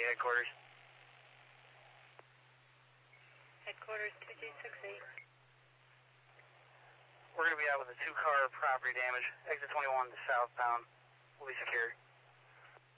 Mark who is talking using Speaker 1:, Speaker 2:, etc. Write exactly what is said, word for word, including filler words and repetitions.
Speaker 1: headquarters.
Speaker 2: Headquarters two G six eight.
Speaker 1: We're going to be out with a two-car property damage. Exit twenty-one to southbound will be secured.